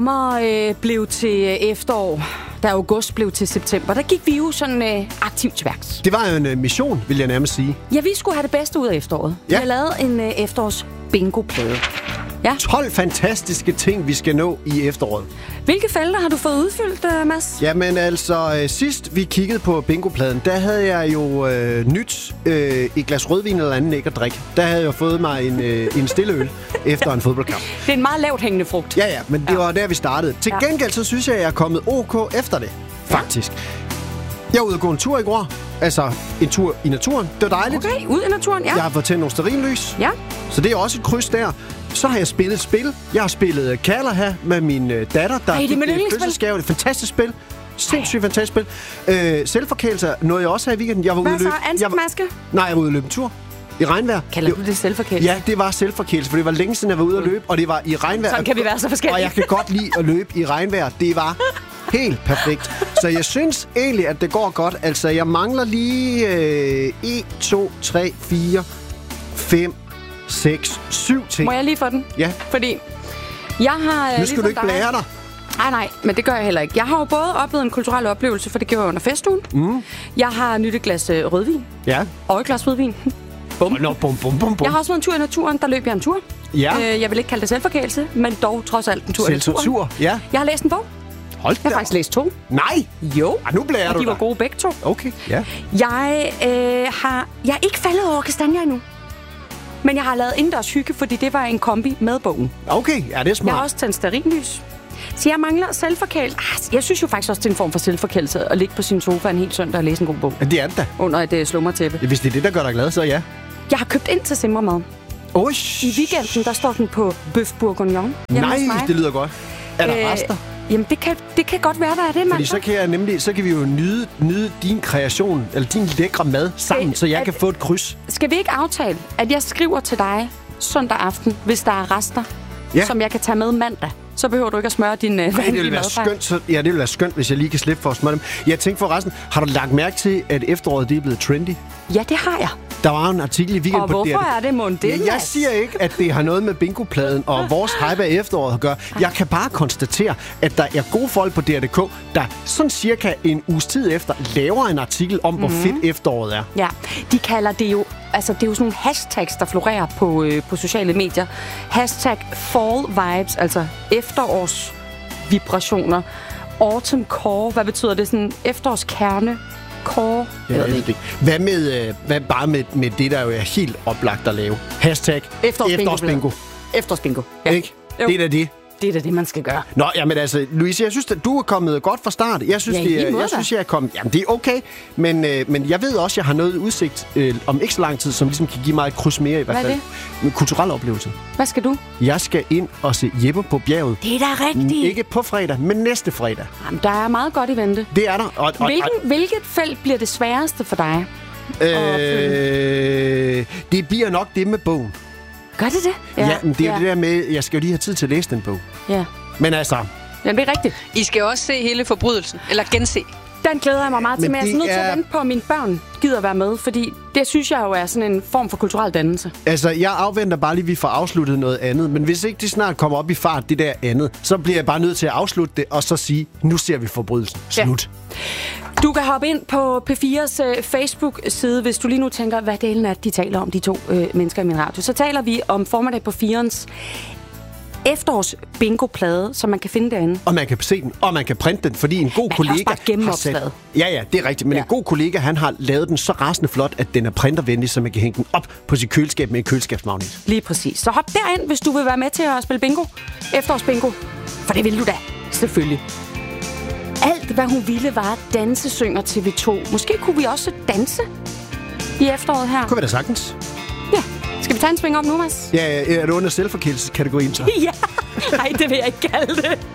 Blev til efterår, da august blev til september, der gik vi jo sådan aktivt til værks. Det var jo en mission, vil jeg nærmest sige. Ja, vi skulle have det bedste ud af efteråret. Ja. Vi har lavet en efterårs bingo-plade. Ja. 12 fantastiske ting, vi skal nå i efteråret. Hvilke felter har du fået udfyldt, Mads? Jamen altså, sidst vi kiggede på bingopladen, der havde jeg jo nyt et glas rødvin eller anden ikke at drikke. Der havde jeg fået mig en stille øl efter en fodboldkamp. Det er en meget lavt hængende frugt. Ja, men det var der, vi startede. Til gengæld, så synes jeg er kommet OK efter det, faktisk. Jeg var ude at gå en tur i går. Altså, en tur i naturen. Det var dejligt. Okay, ud i naturen, ja. Jeg har fået tændt nogle stearinlys. Ja. Så det er også et kryds der. Så har jeg spillet spil. Jeg har spillet Kaller her med min datter, der det er mit fødselsgave. Det er et fantastisk spil. Sindssygt fantastisk spil. Selvforkælelse nåede jeg også her i weekenden. Jeg var ude så? Ansigtsmaske? Nej, jeg var ude at løbe en tur. I regnvejr. Kalder du det selvforkælelse? Ja, det var selvforkælelse, for det var længe siden, jeg var ude at løbe, og det var i regnvejr. Sådan kan vi være så forskellige. Og jeg kan godt lide at løbe i regnvejr. Det var helt perfekt. Så jeg synes egentlig, at det går godt. Altså, jeg mangler lige 1, 2, 3, 4, 5, 6, 7 ting. Må jeg lige få den? Ja. Fordi jeg har... Nu skal du ikke blære dig. Nej, men det gør jeg heller ikke. Jeg har jo både oplevet en kulturel oplevelse, for det gjorde jeg under festugen. Jeg har nyt et glas rødvin. Ja. Og et glas rødvin. Bum. Nå, bum. Jeg har også været en tur i naturen. Der løb jeg en tur. Ja. Jeg vil ikke kalde det selvforkælelse, men dog trods alt en tur i naturen. Tur, ja. Jeg har læst en bog. Hold da. Jeg har faktisk læst 2. Nej! Jo. Nu blærer du de var dig. gode begge 2. Okay, ja. Jeg er ikke faldet over kastanjer endnu. Men jeg har lavet indendørs hygge, fordi det var en kombi med bogen. Okay, ja, det er smart. Jeg har også tændt stearinlys. Så jeg mangler selvforkælelse. Jeg synes jo faktisk også, det er en form for selvforkælelse at ligge på sin sofa en hel søndag og læse en god bog. Ja, det er det da. Under et slummertæppe. Ja, hvis det er det, der gør dig glad, så ja. Jeg har købt ind til simremad. I weekenden, der står den på bøf bourguignon. Nej, det lyder godt. Er der rester? Jamen, det kan godt være, der er det, mand. Fordi så kan vi jo nyde din kreation, eller din lækre mad sammen, så jeg kan få et kryds. Skal vi ikke aftale, at jeg skriver til dig søndag aften, hvis der er rester, som jeg kan tage med mandag? Så behøver du ikke at smøre din det vil være skønt. Det vil være skønt, hvis jeg lige kan slippe for at smøre dem. Jeg tænkte forresten, har du lagt mærke til, at efteråret det er blevet trendy? Ja, det har jeg. Der var en artikel i weekenden på DR. Og hvorfor er det mon det? Jeg siger ikke, at det har noget med bingopladen og vores hype af efteråret at gøre. Jeg kan bare konstatere, at der er gode folk på DR.dk, der sådan cirka en uges tid efter laver en artikel om, hvor fedt efteråret er. Ja, de kalder det jo... Altså, det er jo sådan nogle hashtags, der florerer på sociale medier. Hashtag fall vibes, altså efterårsvibrationer. Autumn core, hvad betyder det? Sådan efterårskerne. Core. Jeg ved ikke. Hvad bare med det, der jo er helt oplagt at lave? Hashtag efterårsbingo. Efterårsbingo. Ja. Ikke? Det er da det. Det er da det, man skal gøre. Nå, jamen altså, Louise, jeg synes, at du er kommet godt fra start. Jeg synes, jeg er kommet... Jamen, det er okay, men jeg ved også, at jeg har noget udsigt om ikke så lang tid, som ligesom kan give mig et kryds mere i hvert fald. Hvad er det? En kulturel oplevelse. Hvad skal du? Jeg skal ind og se Jeppe på bjerget. Det er da rigtigt. Ikke på fredag, men næste fredag. Jamen, der er meget godt i vente. Det er der. Hvilket felt bliver det sværeste for dig? Det bliver nok det med bogen. Gør det det? Ja, men det er det der med, jeg skal jo lige have tid til at læse den bog. Ja. Men altså... Ja, det er rigtigt. I skal også se hele forbrydelsen, eller gense. Den glæder jeg mig meget til, men jeg er så nødt til at vente på, at mine børn gider være med, fordi det synes jeg jo er sådan en form for kulturel dannelse. Altså, jeg afventer bare lige, at vi får afsluttet noget andet, men hvis ikke det snart kommer op i fart, det der andet, så bliver jeg bare nødt til at afslutte det, og så sige, nu ser vi forbrydelsen. Slut. Ja. Du kan hoppe ind på P4's Facebook-side, hvis du lige nu tænker, hvad delen er, de taler om, de to mennesker i min radio. Så taler vi om formiddag på 4'ens efterårs bingo-plade, som man kan finde derinde. Og man kan se den, og man kan printe den, fordi en god kollega har sat... Ja, det er rigtigt, men en god kollega, han har lavet den så rasende flot, at den er printervenlig, så man kan hænge den op på sit køleskab med en køleskabsmagnet. Lige præcis. Så hop derind, hvis du vil være med til at spille bingo. Efterårs bingo. For det vil du da, selvfølgelig. Alt, hvad hun ville, var danse, synger TV2. Måske kunne vi også danse i efteråret her. Kunne vi da sagtens. Ja. Skal vi tage en sving op nu, Mads? Ja, er du under selvforkælelseskategorien så? Ja. Nej, det vil jeg ikke kalde det.